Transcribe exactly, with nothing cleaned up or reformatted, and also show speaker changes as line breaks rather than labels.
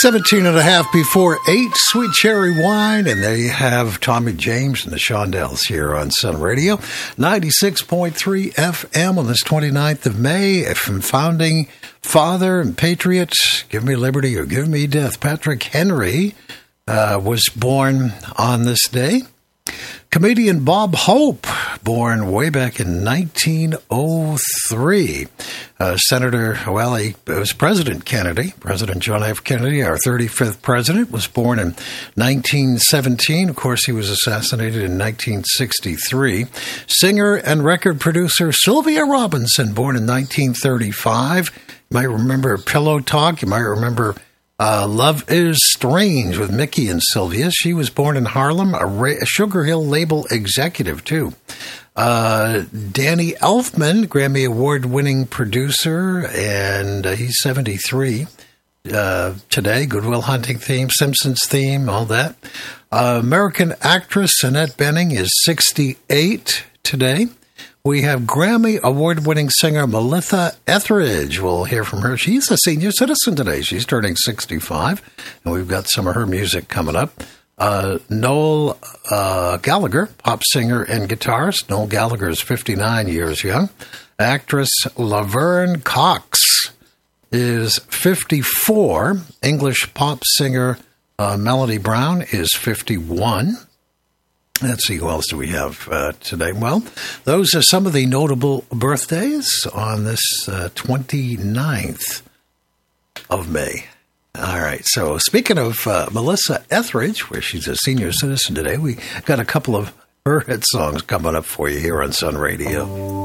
seventeen and a half before eight, Sweet Cherry Wine, and there you have Tommy James and the Shondells here on Sun Radio, ninety-six point three F M on this twenty-ninth of May, from founding father and patriot, give me liberty or give me death, Patrick Henry, uh, was born on this day. Comedian Bob Hope, born way back in nineteen oh three. Uh, Senator, well, he was President Kennedy. President John F. Kennedy, our thirty-fifth president, was born in nineteen seventeen. Of course, he was assassinated in nineteen sixty-three. Singer and record producer Sylvia Robinson, born in nineteen thirty-five. You might remember Pillow Talk. You might remember Uh, Love is Strange with Mickey and Sylvia. She was born in Harlem, a, Ra- a Sugar Hill label executive, too. Uh, Danny Elfman, Grammy Award-winning producer, and uh, he's seventy-three uh, today. Good Will Hunting theme, Simpsons theme, all that. Uh, American actress Annette Bening is sixty-eight today. We have Grammy Award-winning singer Melissa Etheridge. We'll hear from her. She's a senior citizen today. She's turning sixty-five, and we've got some of her music coming up. Uh, Noel uh, Gallagher, pop singer and guitarist. Noel Gallagher is fifty-nine years young. Actress Laverne Cox is fifty-four. English pop singer uh, Melody Brown is fifty-one. Let's see, who else do we have uh, today? Well, those are some of the notable birthdays on this uh, twenty-ninth of May. All right, so speaking of uh, Melissa Etheridge, where she's a senior citizen today, we got a couple of her hit songs coming up for you here on Sun Radio.